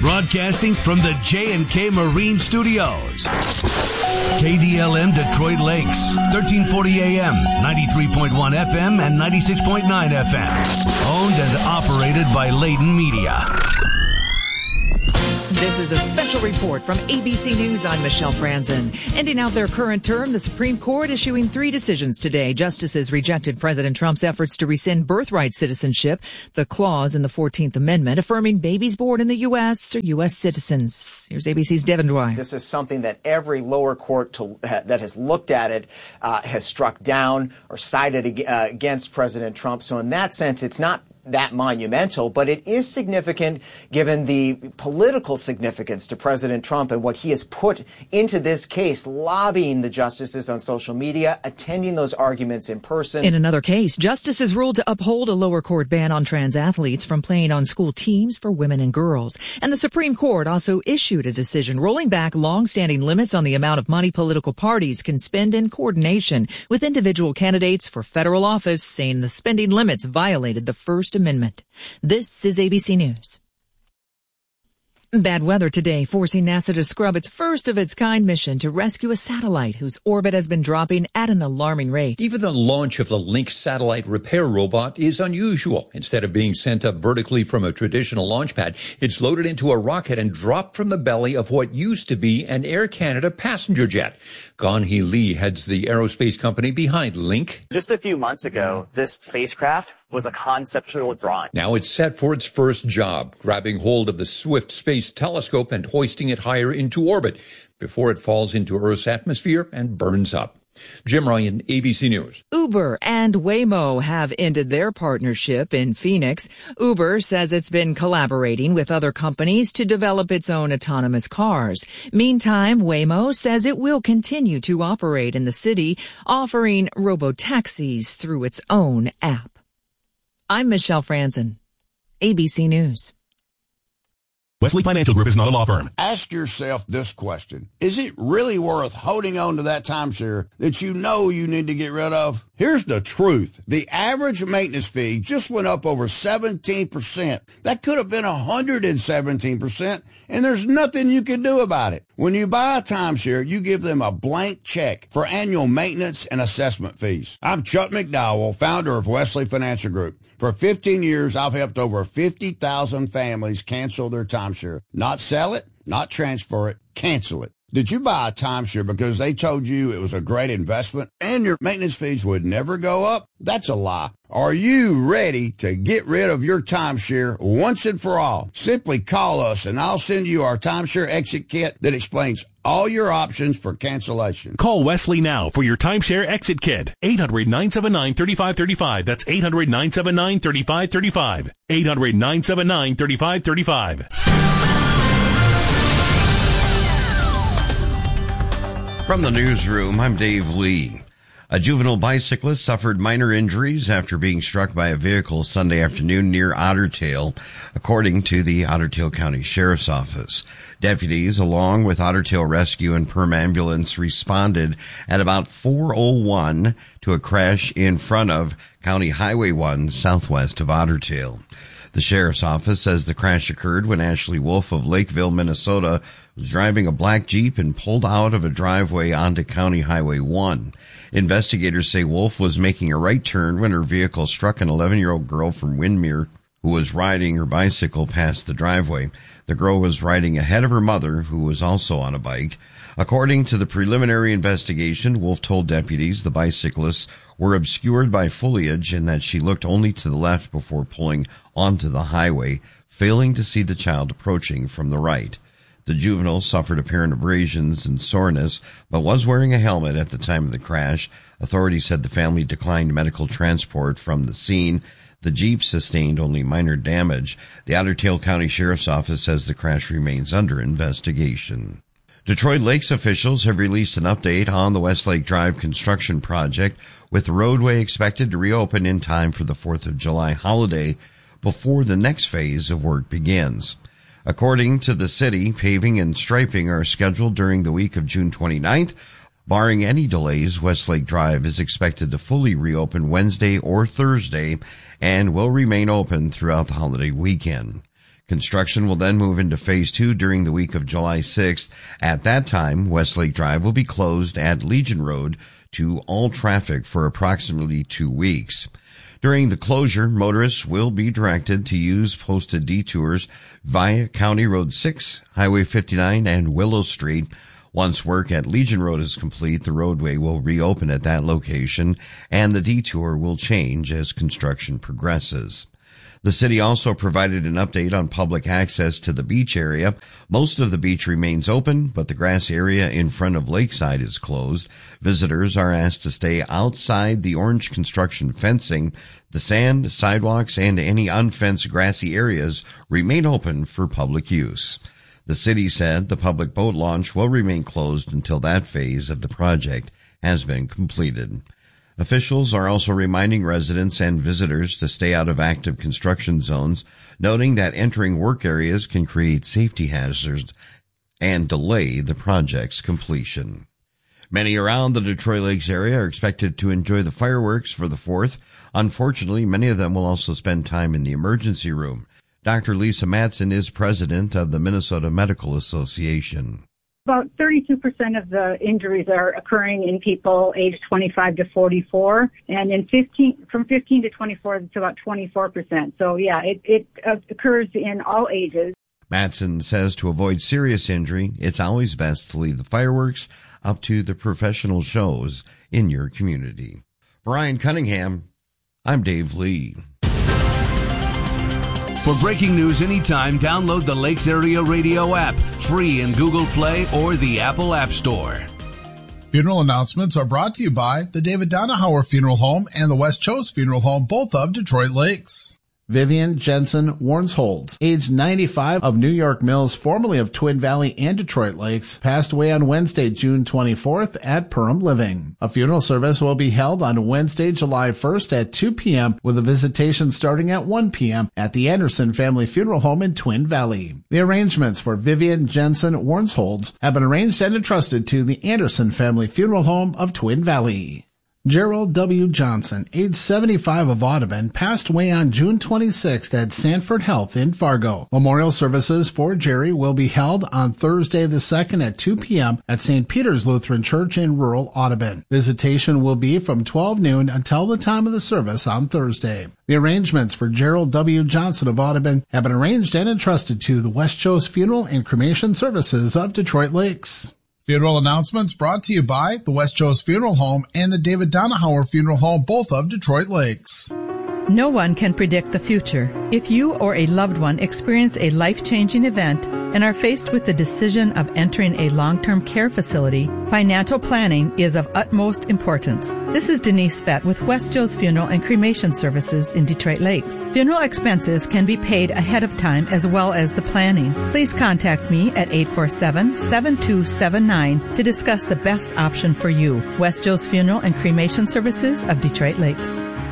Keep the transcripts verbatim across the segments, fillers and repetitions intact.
Broadcasting from the J and K Marine Studios. K D L M Detroit Lakes, thirteen forty A M, ninety-three point one F M and ninety-six point nine F M. Owned and operated by Layton Media. This is a special report from A B C News. I'm Michelle Franzen. Ending out their current term, the Supreme Court issuing three decisions today. Justices rejected President Trump's efforts to rescind birthright citizenship, the clause in the fourteenth Amendment affirming babies born in the U S are U S citizens. Here's A B C's Devin Dwyer. This is something that every lower court to, uh, that has looked at it uh, has struck down or sided uh, against President Trump. So in that sense, it's not that monumental, but it is significant given the political significance to President Trump and what he has put into this case, lobbying the justices on social media, attending those arguments in person. In another case, justices ruled to uphold a lower court ban on trans athletes from playing on school teams for women and girls. And the Supreme Court also issued a decision rolling back long-standing limits on the amount of money political parties can spend in coordination with individual candidates for federal office, saying the spending limits violated the First Amendment. This is A B C News. Bad weather today, forcing NASA to scrub its first-of-its-kind mission to rescue a satellite whose orbit has been dropping at an alarming rate. Even the launch of the Lynx satellite repair robot is unusual. Instead of being sent up vertically from a traditional launch pad, it's loaded into a rocket and dropped from the belly of what used to be an Air Canada passenger jet. Gan-hee Lee heads the aerospace company behind Link. Just a few months ago, this spacecraft was a conceptual drawing. Now it's set for its first job, grabbing hold of the Swift Space Telescope and hoisting it higher into orbit before it falls into Earth's atmosphere and burns up. Jim Ryan, A B C News. Uber and Waymo have ended their partnership in Phoenix. Uber says it's been collaborating with other companies to develop its own autonomous cars. Meantime, Waymo says it will continue to operate in the city, offering robo-taxis through its own app. I'm Michelle Franzen, A B C News. Wesley Financial Group is not a law firm. Ask yourself this question. Is it really worth holding on to that timeshare that you know you need to get rid of? Here's the truth. The average maintenance fee just went up over seventeen percent. That could have been one hundred seventeen percent, and there's nothing you can do about it. When you buy a timeshare, you give them a blank check for annual maintenance and assessment fees. I'm Chuck McDowell, founder of Wesley Financial Group. For fifteen years, I've helped over fifty thousand families cancel their timeshare. Not sell it, not transfer it, cancel it. Did you buy a timeshare because they told you it was a great investment and your maintenance fees would never go up? That's a lie. Are you ready to get rid of your timeshare once and for all? Simply call us and I'll send you our timeshare exit kit that explains all your options for cancellation. Call Wesley now for your timeshare exit kit. eight hundred, nine seven nine, three five three five. That's eight hundred, nine seven nine, three five three five. eight hundred, nine seven nine, three five three five. From the newsroom, I'm Dave Lee. A juvenile bicyclist suffered minor injuries after being struck by a vehicle Sunday afternoon near Otter Tail, according to the Otter Tail County Sheriff's Office. Deputies, along with Otter Tail Rescue and Perm Ambulance, responded at about four oh one to a crash in front of County Highway one southwest of Otter Tail. The Sheriff's Office says the crash occurred when Ashley Wolf of Lakeville, Minnesota, was driving a black Jeep and pulled out of a driveway onto County Highway one. Investigators say Wolf was making a right turn when her vehicle struck an eleven-year-old girl from Windermere who was riding her bicycle past the driveway. The girl was riding ahead of her mother, who was also on a bike. According to the preliminary investigation, Wolf told deputies the bicyclists were obscured by foliage and that she looked only to the left before pulling onto the highway, failing to see the child approaching from the right. The juvenile suffered apparent abrasions and soreness, but was wearing a helmet at the time of the crash. Authorities said the family declined medical transport from the scene. The Jeep sustained only minor damage. The Otter Tail County Sheriff's Office says the crash remains under investigation. Detroit Lakes officials have released an update on the Westlake Drive construction project, with the roadway expected to reopen in time for the fourth of July holiday before the next phase of work begins. According to the city, paving and striping are scheduled during the week of June twenty-ninth. Barring any delays, Westlake Drive is expected to fully reopen Wednesday or Thursday and will remain open throughout the holiday weekend. Construction will then move into phase two during the week of July sixth. At that time, Westlake Drive will be closed at Legion Road to all traffic for approximately two weeks. During the closure, motorists will be directed to use posted detours via County Road six, Highway fifty-nine, and Willow Street. Once work at Legion Road is complete, the roadway will reopen at that location, and the detour will change as construction progresses. The city also provided an update on public access to the beach area. Most of the beach remains open, but the grass area in front of Lakeside is closed. Visitors are asked to stay outside the orange construction fencing. The sand, sidewalks, and any unfenced grassy areas remain open for public use. The city said the public boat launch will remain closed until that phase of the project has been completed. Officials are also reminding residents and visitors to stay out of active construction zones, noting that entering work areas can create safety hazards and delay the project's completion. Many around the Detroit Lakes area are expected to enjoy the fireworks for the fourth. Unfortunately, many of them will also spend time in the emergency room. Doctor Lisa Matson is president of the Minnesota Medical Association. About thirty-two percent of the injuries are occurring in people aged twenty-five to forty-four, and in fifteen, from fifteen to twenty-four, it's about twenty-four percent. So, yeah, it, it occurs in all ages. Matson says to avoid serious injury, it's always best to leave the fireworks up to the professional shows in your community. For Ryan Cunningham, I'm Dave Lee. For breaking news anytime, download the Lakes Area Radio app, free in Google Play or the Apple App Store. Funeral announcements are brought to you by the David Donahauer Funeral Home and the West Chose Funeral Home, both of Detroit Lakes. Vivian Jensen Warnsholds, age ninety-five, of New York Mills, formerly of Twin Valley and Detroit Lakes, passed away on Wednesday, June twenty-fourth at Perham Living. A funeral service will be held on Wednesday, July first at two p.m. with a visitation starting at one p.m. at the Anderson Family Funeral Home in Twin Valley. The arrangements for Vivian Jensen Warnsholds have been arranged and entrusted to the Anderson Family Funeral Home of Twin Valley. Gerald W. Johnson, age seventy-five, of Audubon, passed away on June twenty-sixth at Sanford Health in Fargo. Memorial services for Jerry will be held on Thursday the second at two p.m. at Saint Peter's Lutheran Church in rural Audubon. Visitation will be from twelve noon until the time of the service on Thursday. The arrangements for Gerald W. Johnson of Audubon have been arranged and entrusted to the West Chose Funeral and Cremation Services of Detroit Lakes. Funeral announcements brought to you by the West Chose Funeral Home and the David Donahauer Funeral Home, both of Detroit Lakes. No one can predict the future. If you or a loved one experience a life-changing event and are faced with the decision of entering a long-term care facility, financial planning is of utmost importance. This is Denise Fett with West Joe's Funeral and Cremation Services in Detroit Lakes. Funeral expenses can be paid ahead of time as well as the planning. Please contact me at eight four seven, seven two seven nine to discuss the best option for you. West Joe's Funeral and Cremation Services of Detroit Lakes.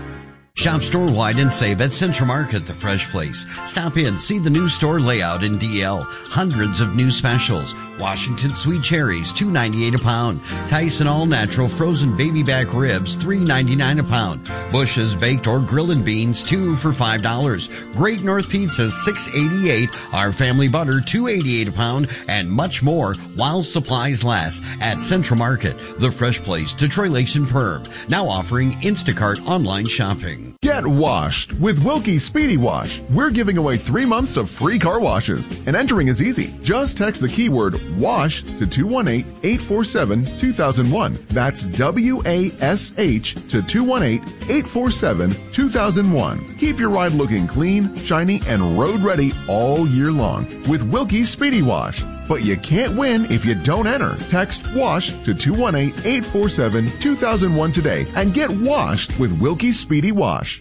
Shop store-wide and save at Central Market, the fresh place. Stop in, see the new store layout in D L. Hundreds of new specials. Washington sweet cherries, two ninety-eight a pound. Tyson all-natural frozen baby back ribs, three ninety-nine a pound. Bush's baked or grilled beans, two for five dollars. Great North Pizzas, six eighty-eight. Our family butter, two eighty-eight a pound. And much more while supplies last at Central Market, the fresh place, Detroit Lakes and Perham. Now offering Instacart online shopping. Get washed with Wilkie Speedy Wash. We're giving away three months of free car washes, and entering is easy. Just text the keyword WASH to two one eight, eight four seven, two thousand one. That's W A S H to two one eight, eight four seven, two thousand one. Keep your ride looking clean, shiny, and road ready all year long with Wilkie Speedy Wash. But you can't win if you don't enter. Text WASH to two one eight, eight four seven, two thousand one today and get washed with Wilkie Speedy Wash.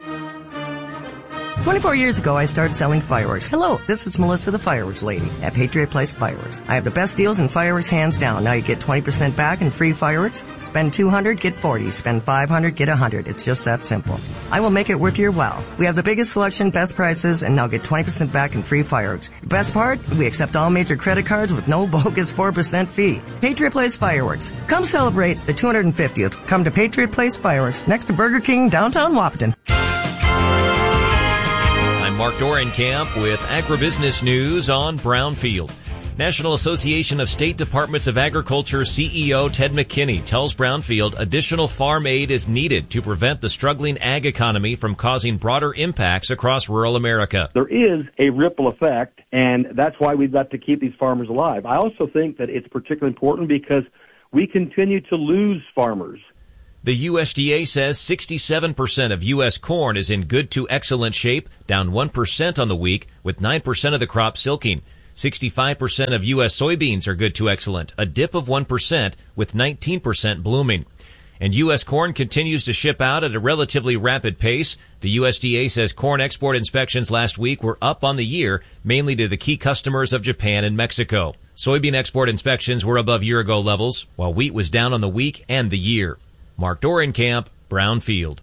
twenty-four years ago, I started selling fireworks. Hello, this is Melissa, the fireworks lady at Patriot Place Fireworks. I have the best deals in fireworks hands down. Now you get twenty percent back in free fireworks. Spend two hundred, get forty. Spend five hundred, get one hundred. It's just that simple. I will make it worth your while. We have the biggest selection, best prices, and now get twenty percent back in free fireworks. The best part? We accept all major credit cards with no bogus four percent fee. Patriot Place Fireworks. Come celebrate the two hundred fiftieth. Come to Patriot Place Fireworks next to Burger King, downtown Wahpeton. Mark Dorenkamp with Agribusiness News on Brownfield. National Association of State Departments of Agriculture C E O Ted McKinney tells Brownfield additional farm aid is needed to prevent the struggling ag economy from causing broader impacts across rural America. There is a ripple effect, and that's why we've got to keep these farmers alive. I also think that it's particularly important because we continue to lose farmers. The U S D A says sixty-seven percent of U S corn is in good to excellent shape, down one percent on the week, with nine percent of the crop silking. sixty-five percent of U S soybeans are good to excellent, a dip of one percent, with nineteen percent blooming. And U S corn continues to ship out at a relatively rapid pace. The U S D A says corn export inspections last week were up on the year, mainly to the key customers of Japan and Mexico. Soybean export inspections were above year-ago levels, while wheat was down on the week and the year. Mark Dorenkamp, Brownfield.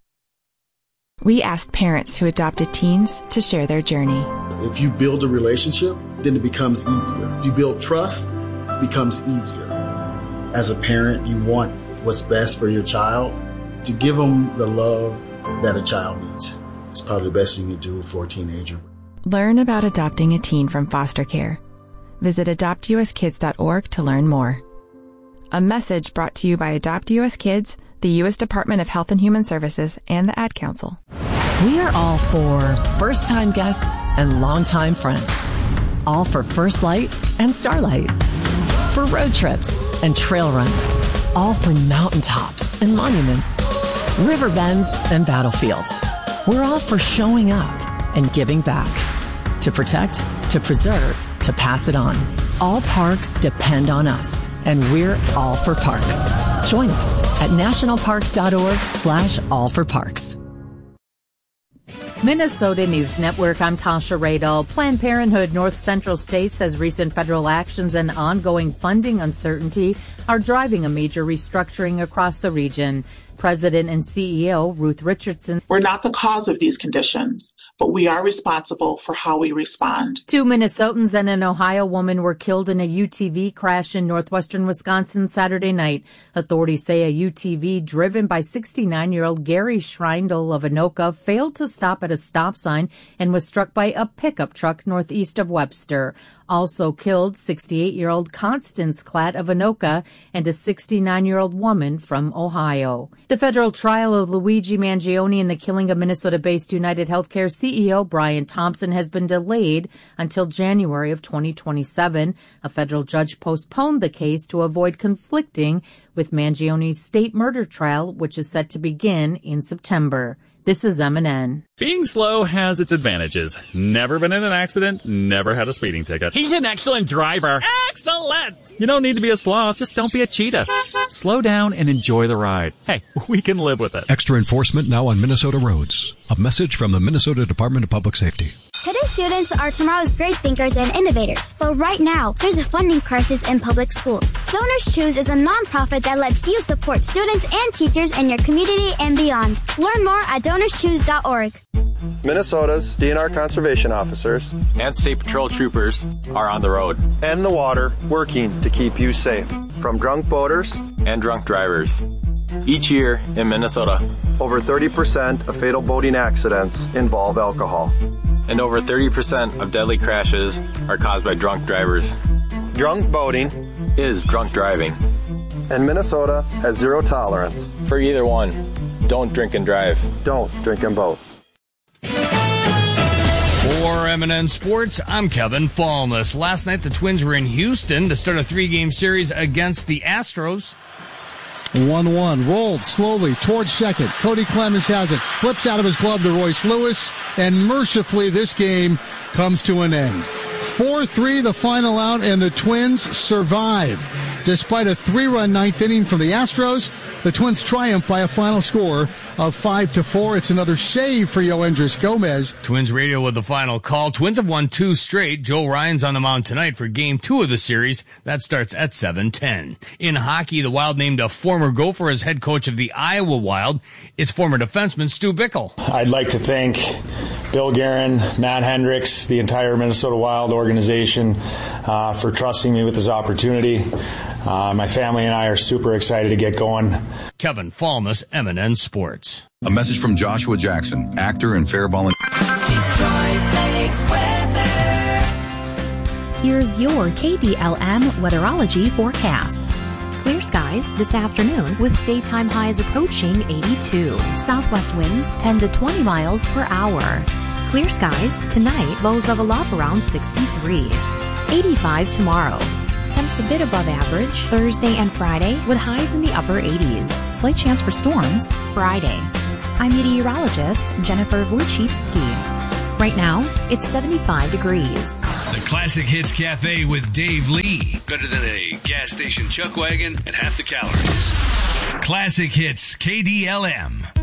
We asked parents who adopted teens to share their journey. If you build a relationship, then it becomes easier. If you build trust, it becomes easier. As a parent, you want what's best for your child. To give them the love that a child needs. It's probably the best thing you can do for a teenager. Learn about adopting a teen from foster care. Visit adopt u s kids dot org to learn more. A message brought to you by Adopt U S Kids, the U S Department of Health and Human Services, and the Ad Council. We are all for first-time guests and longtime friends. All for First Light and Starlight. For road trips and trail runs. All for mountaintops and monuments. River bends and battlefields. We're all for showing up and giving back. To protect, to preserve, to pass it on. All parks depend on us, and we're all for parks. Join us at nationalparks.org slash all for parks. Minnesota News Network, I'm Tasha Radel. Planned Parenthood North Central State says recent federal actions and ongoing funding uncertainty are driving a major restructuring across the region. President and C E O Ruth Richardson. We're not the cause of these conditions, but we are responsible for how we respond. Two Minnesotans and an Ohio woman were killed in a U T V crash in northwestern Wisconsin Saturday night. Authorities say a U T V driven by sixty-nine-year-old Gary Schreindel of Anoka failed to stop at a stop sign and was struck by a pickup truck northeast of Webster. Also killed sixty-eight-year-old Constance Klatt of Anoka and a sixty-nine-year-old woman from Ohio. The federal trial of Luigi Mangione in the killing of Minnesota-based United Healthcare C E O Brian Thompson has been delayed until January of twenty twenty-seven. A federal judge postponed the case to avoid conflicting with Mangione's state murder trial, which is set to begin in September. This is M and N. Being slow has its advantages. Never been in an accident, never had a speeding ticket. He's an excellent driver. Excellent! You don't need to be a sloth, just don't be a cheetah. Slow down and enjoy the ride. Hey, we can live with it. Extra enforcement now on Minnesota roads. A message from the Minnesota Department of Public Safety. Today's students are tomorrow's great thinkers and innovators. But right now, there's a funding crisis in public schools. Donors Choose is a nonprofit that lets you support students and teachers in your community and beyond. Learn more at donors choose dot org. Minnesota's D N R conservation officers and state patrol troopers are on the road and the water working to keep you safe from drunk boaters and drunk drivers. Each year in Minnesota, over thirty percent of fatal boating accidents involve alcohol. And over thirty percent of deadly crashes are caused by drunk drivers. Drunk boating is drunk driving. And Minnesota has zero tolerance for either one. Don't drink and drive. Don't drink and boat. For M and N Sports, I'm Kevin Fallness. Last night, the Twins were in Houston to start a three-game series against the Astros. one one, rolled slowly towards second. Cody Clemens has it, flips out of his glove to Royce Lewis, and mercifully this game comes to an end. four three the final out, and the Twins survive. Despite a three-run ninth inning from the Astros, the Twins triumph by a final score of five to four. It's another save for Yoendris Gomez. Twins radio with the final call. Twins have won two straight. Joe Ryan's on the mound tonight for game two of the series. That starts at seven ten. In hockey, the Wild named a former Gopher as head coach of the Iowa Wild. It's former defenseman Stu Bickle. I'd like to thank Bill Guerin, Matt Hendricks, the entire Minnesota Wild organization uh, for trusting me with this opportunity. Uh, my family and I are super excited to get going. Kevin Fallness, M and N Sports. A message from Joshua Jackson, actor and fair volunteer. It's weather. Here's your K D L M weatherology forecast. Clear skies this afternoon with daytime highs approaching eighty-two. Southwest winds ten to twenty miles per hour. Clear skies tonight, lows level off around sixty-three. eighty-five tomorrow. Temps a bit above average Thursday and Friday with highs in the upper eighties. Slight chance for storms Friday. I'm meteorologist Jennifer Wojcicki. Right now, it's seventy-five degrees. The Classic Hits Cafe with Dave Lee. Better than a gas station chuck wagon and half the calories. Classic Hits K D L M.